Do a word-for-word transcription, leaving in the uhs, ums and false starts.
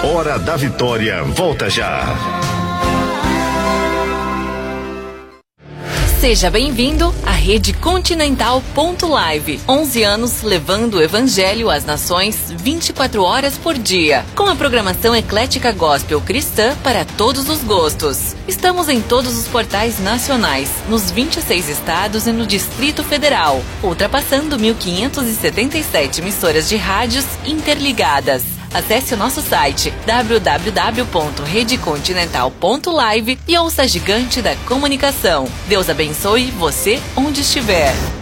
Hora da Vitória, volta já. Seja bem-vindo à Rede Continental ponto live. onze anos levando o Evangelho às nações vinte e quatro horas por dia. Com a programação eclética gospel cristã para todos os gostos. Estamos em todos os portais nacionais, nos vinte e seis estados e no Distrito Federal, ultrapassando mil quinhentas e setenta e sete emissoras de rádios interligadas. Acesse o nosso site w w w ponto rede continental ponto live e ouça a gigante da comunicação. Deus abençoe você onde estiver.